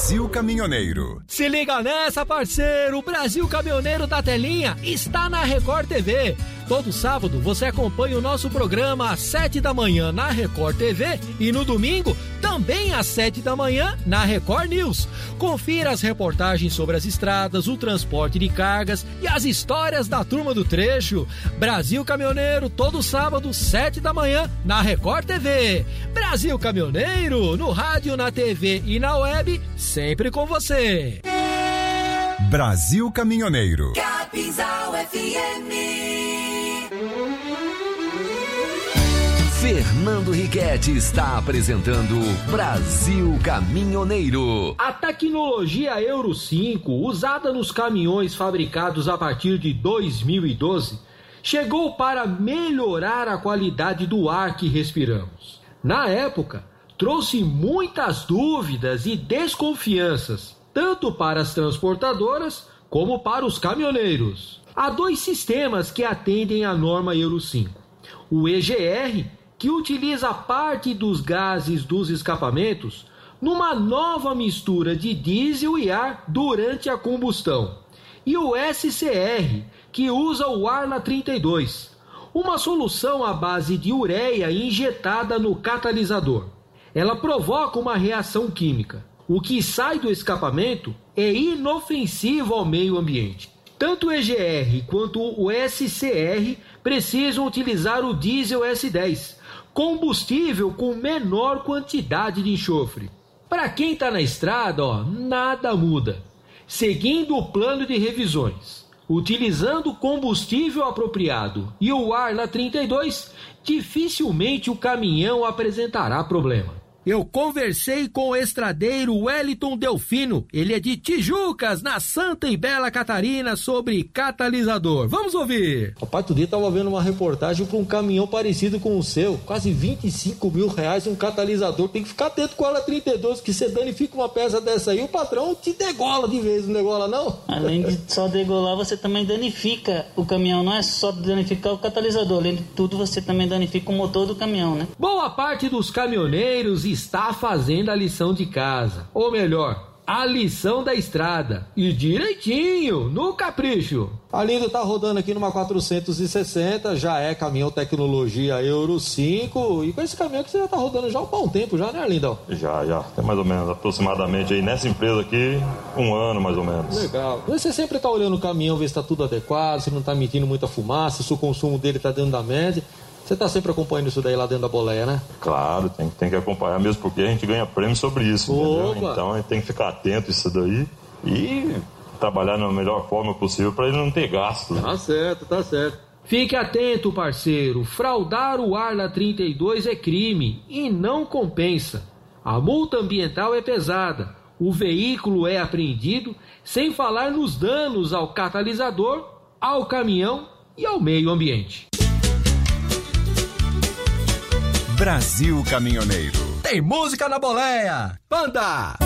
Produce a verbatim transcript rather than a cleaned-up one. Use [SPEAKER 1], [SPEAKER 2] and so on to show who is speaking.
[SPEAKER 1] Brasil Caminhoneiro.
[SPEAKER 2] Se liga nessa, parceiro! O Brasil Caminhoneiro da Telinha está na Record T V. Todo sábado você acompanha o nosso programa às sete da manhã na Record T V e no domingo também às sete da manhã na Record News. Confira as reportagens sobre as estradas, o transporte de cargas e as histórias da turma do trecho. Brasil Caminhoneiro, todo sábado, sete da manhã na Record T V. Brasil Caminhoneiro, no rádio, na T V e na web, sempre com você.
[SPEAKER 1] Brasil Caminhoneiro.
[SPEAKER 3] Capinzal F M.
[SPEAKER 4] Fernando Riquetti está apresentando Brasil Caminhoneiro.
[SPEAKER 2] A tecnologia Euro cinco, usada nos caminhões fabricados a partir de dois mil e doze, chegou para melhorar a qualidade do ar que respiramos. Na época, trouxe muitas dúvidas e desconfianças, tanto para as transportadoras como para os caminhoneiros. Há dois sistemas que atendem à norma Euro cinco. O E G R, que utiliza parte dos gases dos escapamentos numa nova mistura de diesel e ar durante a combustão. E o S C R, que usa o Arla trinta e dois, uma solução à base de ureia injetada no catalisador. Ela provoca uma reação química. O que sai do escapamento é inofensivo ao meio ambiente. Tanto o E G R quanto o S C R precisam utilizar o diesel S dez, combustível com menor quantidade de enxofre. Para quem está na estrada, ó, nada muda. Seguindo o plano de revisões, utilizando combustível apropriado e o Arla trinta e dois, dificilmente o caminhão apresentará problema. Eu conversei com o estradeiro Wellington Delfino, ele é de Tijucas, na Santa e Bela Catarina, sobre catalisador. Vamos ouvir.
[SPEAKER 5] Rapaz, outro dia tava vendo uma reportagem para um caminhão parecido com o seu, quase vinte e cinco mil reais um catalisador. Tem que ficar atento com ela trinta e dois, que você danifica uma peça dessa aí, o patrão te degola de vez, não degola não?
[SPEAKER 6] Além de só degolar, você também danifica o caminhão, não é só danificar o catalisador, além de tudo você também danifica o motor do caminhão, né?
[SPEAKER 2] Boa parte dos caminhoneiros está fazendo a lição de casa, ou melhor, a lição da estrada, e direitinho, no capricho.
[SPEAKER 5] Arlindo tá rodando aqui numa quatrocentos e sessenta, já é caminhão tecnologia Euro cinco, e com esse caminhão que você já tá rodando já há um bom tempo já, né, Arlindo?
[SPEAKER 7] Já, já, tem mais ou menos, aproximadamente aí nessa empresa aqui, um ano mais ou menos.
[SPEAKER 5] Legal. Você sempre tá olhando o caminhão, ver se tá tudo adequado, se não tá emitindo muita fumaça, se o consumo dele tá dentro da média. Você tá sempre acompanhando isso daí lá dentro da boleia, né?
[SPEAKER 7] Claro, tem, tem que acompanhar mesmo, porque a gente ganha prêmio sobre isso, entendeu? Então a gente tem que ficar atento a isso daí e trabalhar da melhor forma possível para ele não ter gasto.
[SPEAKER 5] Tá certo, tá certo.
[SPEAKER 2] Fique atento, parceiro, fraudar o Arla trinta e dois é crime e não compensa. A multa ambiental é pesada, o veículo é apreendido, sem falar nos danos ao catalisador, ao caminhão e ao meio ambiente.
[SPEAKER 1] Brasil Caminhoneiro.
[SPEAKER 2] Tem música na boleia. Banda!